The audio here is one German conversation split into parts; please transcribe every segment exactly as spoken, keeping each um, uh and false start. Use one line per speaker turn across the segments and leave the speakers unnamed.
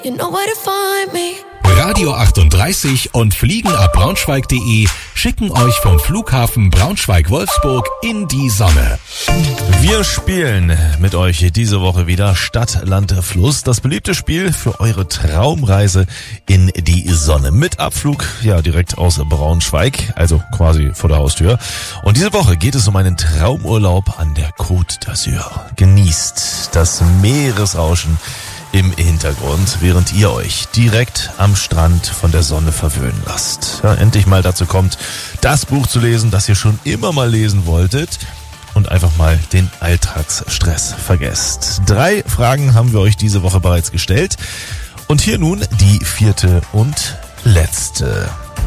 You know where to find me.
Radio achtunddreißig und fliegenabbraunschweig punkt de schicken euch vom Flughafen Braunschweig-Wolfsburg in die Sonne.
Wir spielen mit euch diese Woche wieder Stadt, Land, Fluss. Das beliebte Spiel für eure Traumreise in die Sonne. Mit Abflug, ja, direkt aus Braunschweig, also quasi vor der Haustür. Und diese Woche geht es um einen Traumurlaub an der Côte d'Azur. Genießt das Meeresrauschen im Hintergrund, während ihr euch direkt am Strand von der Sonne verwöhnen lasst. Ja, endlich mal dazu kommt, das Buch zu lesen, das ihr schon immer mal lesen wolltet und einfach mal den Alltagsstress vergesst. Drei Fragen haben wir euch diese Woche bereits gestellt und hier nun die vierte und letzte.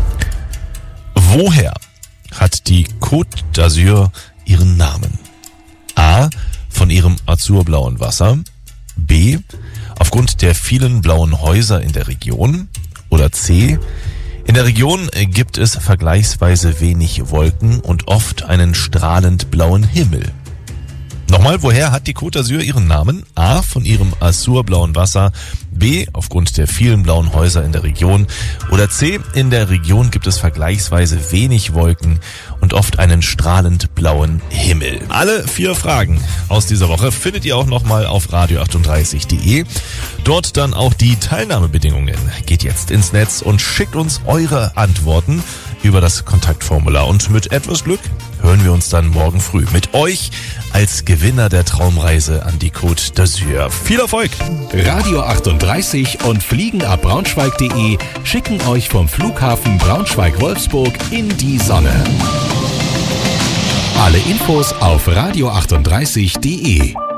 Woher hat die Côte d'Azur ihren Namen? A. Von ihrem azurblauen Wasser. B. Aufgrund der vielen blauen Häuser in der Region. Oder C. In der Region gibt es vergleichsweise wenig Wolken und oft einen strahlend blauen Himmel. Nochmal, woher hat die Côte d'Azur ihren Namen? A. Von ihrem azurblauen Wasser. B. Aufgrund der vielen blauen Häuser in der Region. Oder C. In der Region gibt es vergleichsweise wenig Wolken und oft einen strahlend blauen Himmel. Alle vier Fragen aus dieser Woche findet ihr auch nochmal auf radio achtunddreißig punkt de. Dort dann auch die Teilnahmebedingungen. Geht jetzt ins Netz und schickt uns eure Antworten über das Kontaktformular. Und mit etwas Glück hören wir uns dann morgen früh mit euch als Gewinner der Traumreise an die Côte d'Azur. Viel Erfolg!
Radio achtunddreißig und fliegenabbraunschweig punkt de schicken euch vom Flughafen Braunschweig-Wolfsburg in die Sonne. Alle Infos auf radio achtunddreißig punkt de.